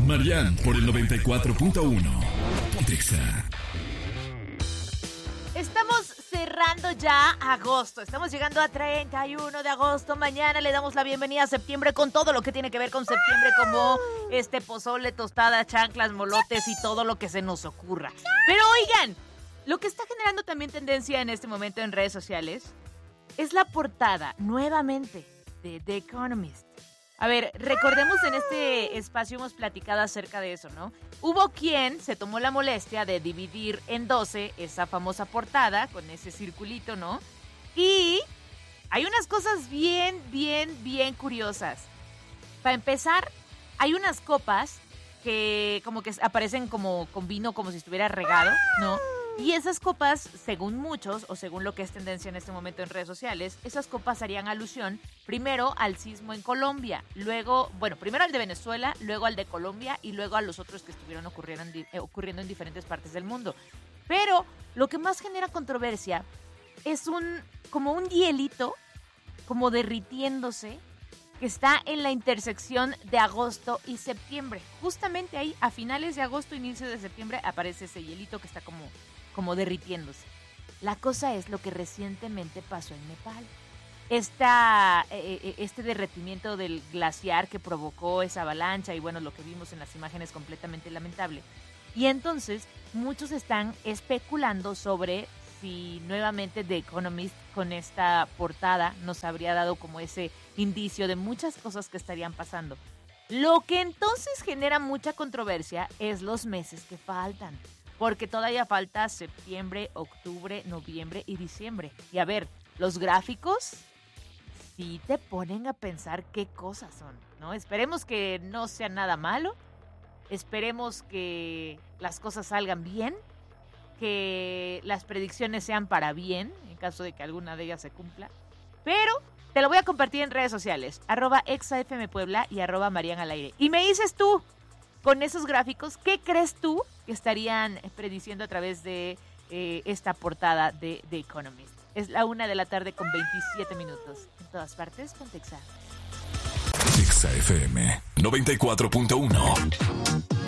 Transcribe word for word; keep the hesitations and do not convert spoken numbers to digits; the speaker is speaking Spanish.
Marian por el noventa y cuatro punto uno. Pontexa. Estamos cerrando ya agosto. Estamos llegando a treinta y uno de agosto. Mañana le damos la bienvenida a septiembre con todo lo que tiene que ver con septiembre, como este pozole, tostada, chanclas, molotes y todo lo que se nos ocurra. Pero oigan, lo que está generando también tendencia en este momento en redes sociales es la portada, nuevamente, de The Economist. A ver, recordemos, en este espacio hemos platicado acerca de eso, ¿no? Hubo quien se tomó la molestia de dividir en doce esa famosa portada con ese circulito, ¿no? Y hay unas cosas bien, bien, bien curiosas. Para empezar, hay unas copas que como que aparecen como con vino, como si estuviera regado, ¿no? Y esas copas, según muchos, o según lo que es tendencia en este momento en redes sociales, esas copas harían alusión primero al sismo en Colombia, luego, bueno, primero al de Venezuela, luego al de Colombia y luego a los otros que estuvieron ocurriendo en, eh, ocurriendo en diferentes partes del mundo. Pero lo que más genera controversia es un, como un hielito, como derritiéndose, que está en la intersección de agosto y septiembre. Justamente ahí, a finales de agosto, inicio de septiembre, aparece ese hielito que está como... como derritiéndose. La cosa es lo que recientemente pasó en Nepal. Esta, eh, este derretimiento del glaciar que provocó esa avalancha y bueno, lo que vimos en las imágenes completamente lamentable. Y entonces muchos están especulando sobre si nuevamente The Economist con esta portada nos habría dado como ese indicio de muchas cosas que estarían pasando. Lo que entonces genera mucha controversia es los meses que faltan. Porque todavía falta septiembre, octubre, noviembre y diciembre. Y a ver, los gráficos sí te ponen a pensar qué cosas son, ¿no? Esperemos que no sea nada malo. Esperemos que las cosas salgan bien. Que las predicciones sean para bien, en caso de que alguna de ellas se cumpla. Pero te lo voy a compartir en redes sociales. Arroba exafmpuebla y arroba Marian al aire. Y me dices tú, con esos gráficos, ¿qué crees tú que estarían prediciendo a través de eh, esta portada de The Economist? Es la una de la tarde con veintisiete minutos. En todas partes, con Texa. Texa F M noventa y cuatro punto uno.